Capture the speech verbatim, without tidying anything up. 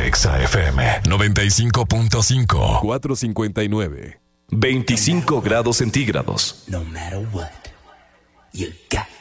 Exa F M noventa y cinco punto cinco. cuatrocientos cincuenta y nueve. veinticinco grados centígrados. No matter what, you got